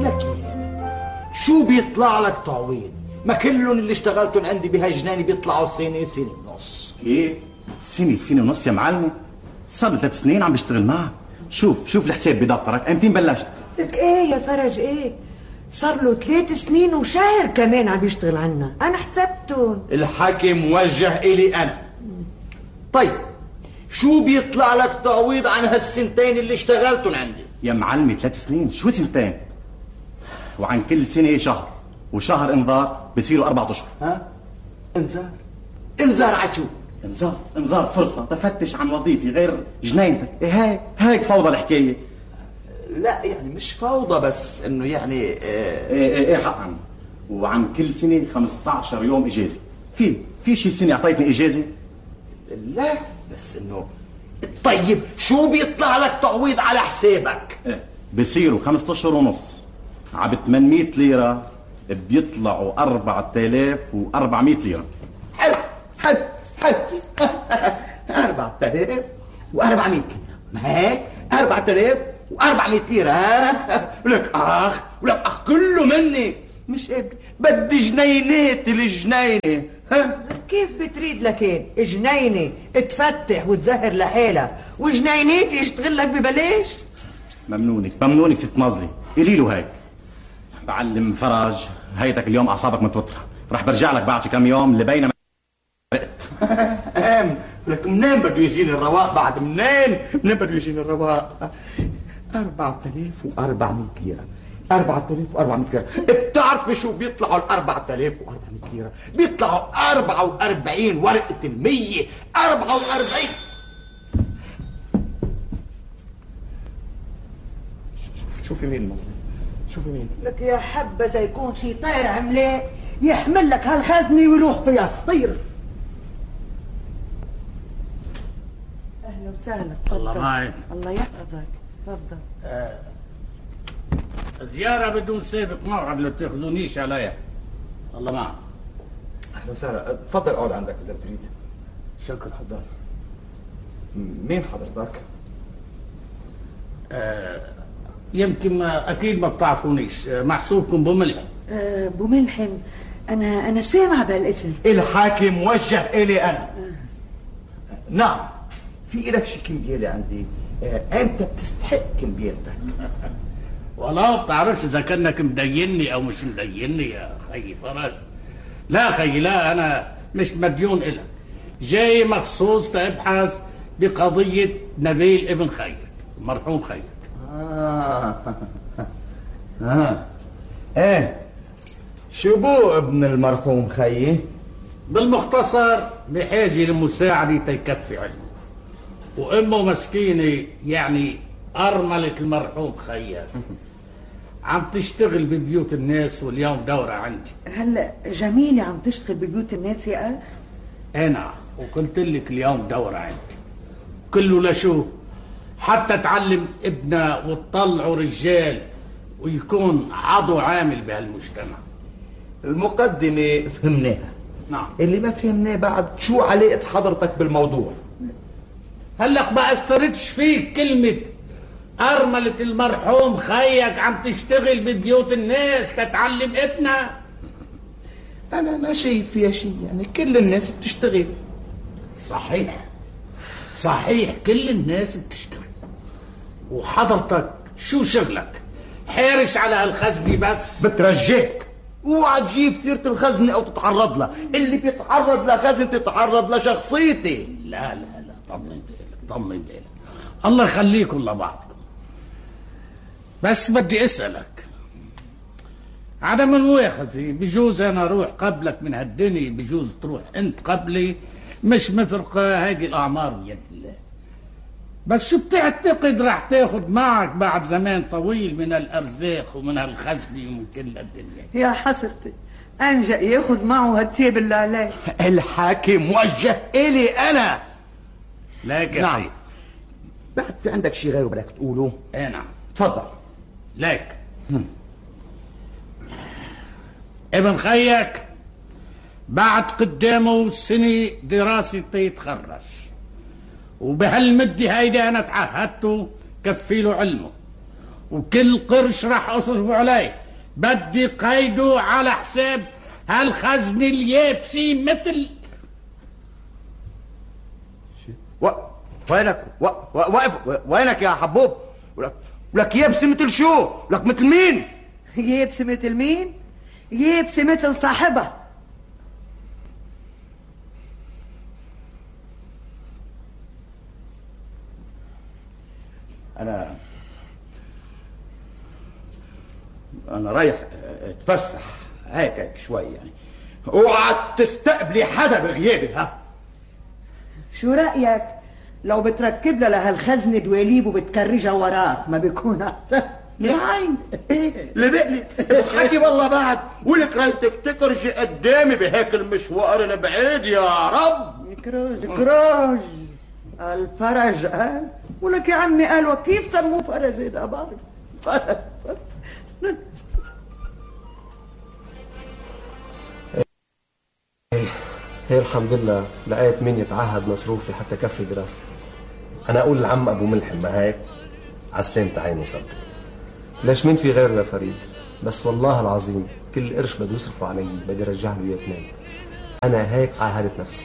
لكن شو بيطلع لك تعويض؟ ما كلهم اللي اشتغلتن عندي بهالجناني بيطلعوا سنة سنة ونص. كيف؟ سنة ونص يا معلمة؟ صار لي 3 سنين عم بشتغل معك. شوف الحساب بدفترك، امتين بلشت؟ لك ايه يا فرج ايه؟ صار له 3 سنين وشهر كمان عم يشتغل عنا، انا حسبتهم. الحكي موجه الي انا. طيب شو بيطلع لك تعويض عن هالسنتين اللي اشتغلتن عندي؟ يا معلمة 3 سنين، شو سنتين؟ وعن كل سنة شهر، وشهر انذار بصيروا 4 اشهر. ها؟ انذار عشو؟ انذار فرصة تفتش عن وظيفة غير جنينتك. هيك فوضى الحكاية. لا يعني مش فوضى، بس انه يعني ايه حقا. وعن كل سنة 15 يوم اجازة. في شي سنة اعطيتني اجازة؟ لا بس انه طيب شو بيطلع لك تعويض على حسابك؟ بصيروا 5 اشهر ونص عب 800 ليرة، بيطلعوا 4400 ليرة. حلو 4400 ليرة، ما هيك 4400 ليرة. ها ولك اخ كله مني، مش ابني، بدي جنينات الجنينة. ها كيف بتريد لكين جنينة تفتح وتزهر لحالها وجنينات يشتغل لك ببلاش؟ ممنونك ست ناظلي، قولي له هيك. بعلم فرج، هيتك اليوم اعصابك متوترة، رح برجع لك بعد كم يوم لبين ما رقت. لك منين بده يجيني الرواق بعد؟ منين بده يجيني الرواق؟ 4400 ليرة، 4400 ليرة. بتعرف شو بيطلعوا ال 4400 ليرة؟ بيطلعوا 44 ورقة ال100. 44. شوفي مين مظلوم، شوفي مين. لك يا حبذا يكون شي طير عملاق يحمل لك هالخزنة ويروح فيها طير. اهلا وسهلا، تفضل. الله معك. الله يحفظك، تفضل. زيارة بدون سابق موعد، لا تاخذونيش عليها. الله معك. اهلا وسهلا، تفضل اقعد عندك اذا بتريد. شكرا. تفضل. مين حضرتك؟ يمكن ما اكيد ما بتعرفونيش، محسوبكم بملحم. بملحم؟ انا سامعه بهالاسم. الحاكي موجه الي انا. نعم، في إلك شي كمبيالة عندي. امتى بتستحق كمبيالتك؟ والله ما بتعرفش اذا كانك مديني او مش مديني يا خي فرج. لا خي لا، انا مش مديون إلك، جاي مخصوص تبحث بقضية نبيل ابن خيك، المرحوم خيك. ايه شو بو ابن المرحوم خيي؟ بالمختصر بحاجة لمساعدة تيكفي علمه، وامه مسكينة يعني أرملة المرحوم خيك، عم تشتغل ببيوت الناس واليوم دورة عندي. هلا جميلة عم تشتغل ببيوت الناس يا اخ؟ انا وقلت لك اليوم دورة عندي كله لشو؟ حتى تعلم ابنها وتطلعوا رجال ويكون عضو عامل بهالمجتمع. المقدمة فهمناها. نعم. اللي ما فهمناه بعد شو علاقة حضرتك بالموضوع؟ هلق ما اثرتش فيك كلمة أرملة المرحوم خيك عم تشتغل ببيوت الناس تتعلم ابنها؟ أنا ما شايف فيها شيء، يعني كل الناس بتشتغل. صحيح كل الناس بتشتغل، وحضرتك شو شغلك؟ حارس على هالخزنة بس؟ بترجيك اوعى تجيب سيرة الخزنة او تتعرض لها، اللي بيتعرض لخزنة تتعرض لشخصيتي. لا طمن بالك الله يخليكم لبعضكم. بس بدي اسألك عدم المؤاخذة، بجوز انا اروح قبلك من هالدنيا، بجوز تروح انت قبلي، مش مفرقة هيدي الاعمار بيد الله، بس شو بتعتقد رح تاخد معك بعد زمان طويل من الارزاق ومن هالخزنة ومن كل الدنيا؟ يا حسرتي، انجا ياخد معه هالتيب اللي عليه. الحاكم موجه الي انا. لكن نعم. بعد في عندك شيء غيره بدك تقوله؟ ايه نعم. تفضل. لك ابن خيك بعد قدامه سنة دراسة يتخرج، وبهالمدة هيدي أنا تعهدته كفي له علمه، وكل قرش راح اصرفه عليه بدي قيده على حساب هالخزنة اليابسي مثل وينك واقف وينك يا حبوب؟ ولك يابسي مثل شو؟ ولك مثل مين؟ يابسي مثل مين؟ يابسي مثل صاحبها. أنا رايح اتفسح هيك شوي يعني. اوعى تستقبلي حدا بغيابي. ها شو رأيك لو بتركب لها هالخزنة دواليب وبتكرجها وراك؟ ما بيكون احسن؟ يا عين ايه اللي بقلي حكي والله بعد. ولك رايتك تكرجي قدامي بهيك المشوار البعيد يا رب. كراج الفرج قال. ولك يا عمي قالوا كيف سموه فرج؟ هذا بعرف فرج. هي الحمد لله لقيت مين يتعهد مصروفي حتى كفي دراستي. انا اقول لعم ابو ملحم ما هيك عسلامة عيني صدق. ليش مين في غيرنا فريد؟ بس والله العظيم كل قرش بده يصرفوا علي بدي ارجع له اياه اثنين. انا هيك عاهدت نفسي.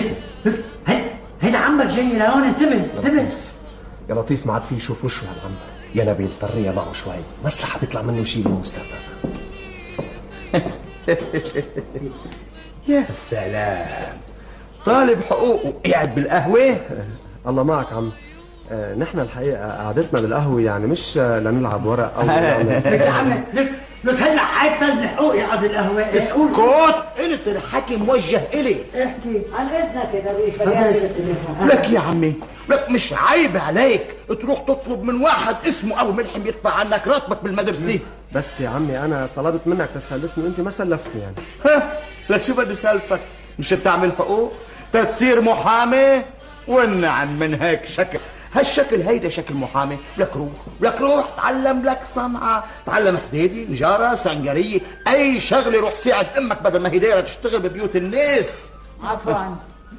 هيدا عمك جاي لهون. انتبه يا لطيف ما عاد في يشوف وشه هالعم. يا نبيل طرية معه شوي مصلحة بيطلع منه شيء بالمستقبل. يا سلام طالب حقوق وقاعد بالقهوة. الله معك عم. نحن الحقيقة قعدتنا بالقهوة يعني مش لنلعب ورق أو لك يا عمي لك هلا عيب طالب الحقوق يقعد بالقهوة. اسكت انت الحكي موجه الي. احكي عن اذنك يا نبيل. لك يا عمي لك مش عيب عليك تروح تطلب من واحد اسمه ابو ملحم يدفع عنك راتبك بالمدرسة؟ بس يا عمي أنا طلبت منك تسلفني وأنت ما سلفتني يعني. ها لا شو بدي سالفك؟ مش تعمل حقوق تصير محامي؟ والنعم من هيك شكل. هالشكل هيدا شكل محامي. لك روح تعلم لك صنعة، تعلم حديدي، نجارة، سنجرية، أي شغلة. روح ساعد أمك بدل ما هي دايرة تشتغل ببيوت الناس. عفوا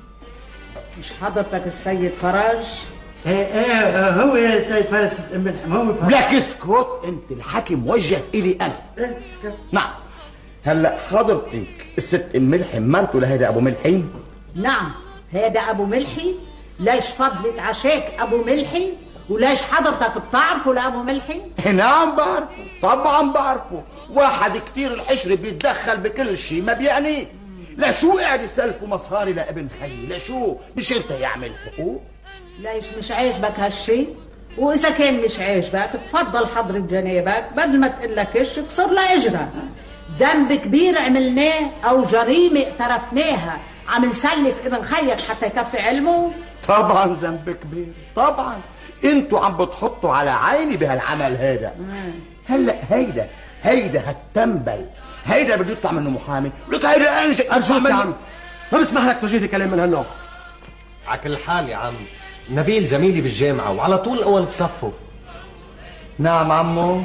مش حضرتك السيد فرج؟ ايه هو يا سيد فرج ست ام ملحم هو فرج. لك اسكت انت الحكي موجه إلي أنا. اسكت. نعم هلا حضرتك الست ام ملحم مرته لهيدا أبو ملحم؟ نعم هيدا أبو ملحي. ليش فضلت عشاك أبو ملحي؟ وليش حضرتك بتعرفه لأبو ملحي؟ نعم بعرفه طبعا بعرفه. واحد كتير الحشر بيتدخل بكل شيء ما بيعني. لشو قاعد يسلفوا مصاري لابن خيي؟ لشو مش انت يعمل حقوق؟ ليش مش عاجبك هالشي؟ وإذا كان مش عاجبك تفضل حضرة جنابك بدل ما تقلكش كسر لا اجرى. ذنب كبير عملناه أو جريمة اقترفناها عم نسلف ابن خيك حتى يكفي علمه؟ طبعا ذنب كبير طبعا. انتوا عم بتحطوا على عيني بهالعمل هيدا. هلا هيدا هالتنبل هيدا بده يطلع منه محامي. لك هيدا انجا ارجوك يا عم ما بسمح لك تجيتي كلام من هالنوع. على كل حال يا عم نبيل زميلي بالجامعة وعلى طول الأول بصفه. نعم عمو.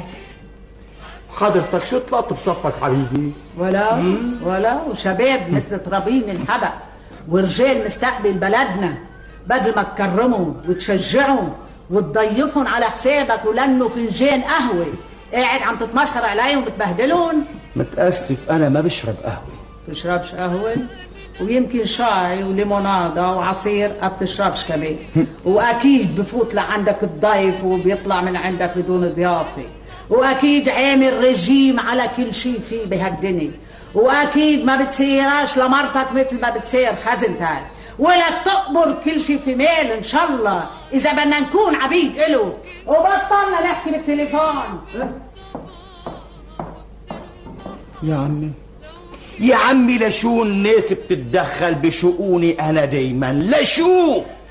حضرتك شو طلعت بصفك حبيبي؟ ولا وشباب مثل ترابين الحبق ورجال مستقبل بلدنا بدل ما تكرموا وتشجعوا وتضيفهم على حسابك ولنوا فنجان قهوة قاعد عم تتمسخر عليهم وبتبهدلون. متأسف أنا ما بشرب قهوة. بتشربش قهوة؟ ويمكن شاي وليمونادا وعصير ما بتشربش كمان. وأكيد بفوت لعندك الضيف وبيطلع من عندك بدون ضيافة. واكيد عامل رجيم على كل شيء فيه بهالدنيا. واكيد ما بتسيراش لمرتك مثل ما بتسير خزنتك ولا تقبر كل شيء في مال ان شاء الله اذا بدنا نكون عبيد له. وبطلنا نحكي بالتليفون. يا عمي لشو الناس بتتدخل بشؤوني انا دايما؟ لشو